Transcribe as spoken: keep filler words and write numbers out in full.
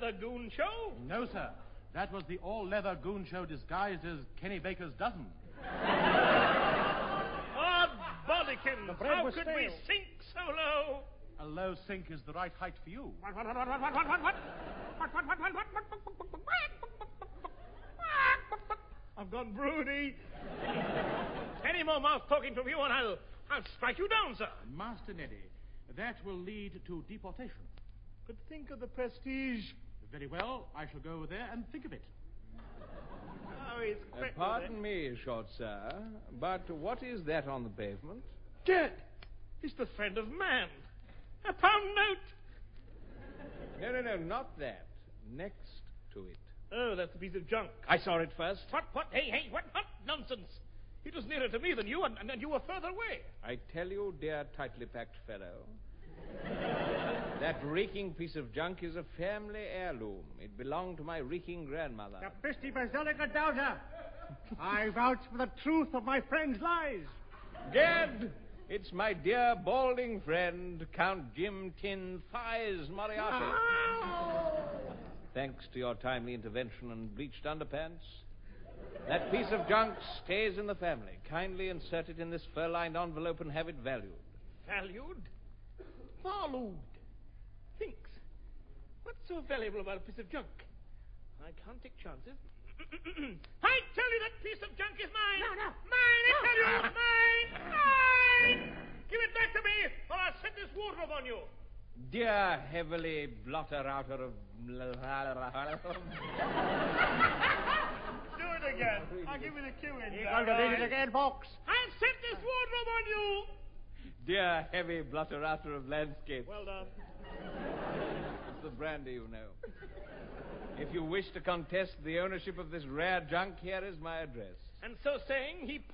all-leather goon show? No, sir. That was the all-leather goon show disguised as Kenny Baker's dozen. Odd bodykins! How was could stale. we sink so low? A low sink is the right height for you. What, what, what, what, what, what, what, what? What, what, what, what, what, what, what? I've gone broody. Any more mouth talking from you and I'll, I'll strike you down, sir. Master Neddy, that will lead to deportation. But think of the prestige. Very well, I shall go over there and think of it. Oh, he's Uh, quick with pardon it. me, short sir, but what is that on the pavement? Dead. It's the friend of man. A pound note. No, no, no, not that. Next to it. Oh, that's a piece of junk. I saw it first. What, what, hey, hey, what, what? Nonsense. It was nearer to me than you, and, and you were further away. I tell you, dear tightly packed fellow, that reeking piece of junk is a family heirloom. It belonged to my reeking grandmother. Capristi Basilica Doubter. I vouch for the truth of my friend's lies. Gad! It's my dear balding friend, Count Jim Tin Thighs Moriarty. Thanks to your timely intervention and bleached underpants, that piece of junk stays in the family. Kindly insert it in this fur-lined envelope and have it valued. Valued? Valued. Thinks. What's so valuable about a piece of junk? I can't take chances. I tell you that piece of junk is mine. No, no. Mine, I tell you. Mine. Mine. Give it back to me, or I'll set this wardrobe on you. Dear heavily blotter-outer of... Do it again. I'll give you the cue in. You're going to read it again, Fox. I'll set this wardrobe on you. Dear heavy blotter-outer of landscape. Well done. It's the brandy, you know. If you wish to contest the ownership of this rare junk, here is my address. And so saying, he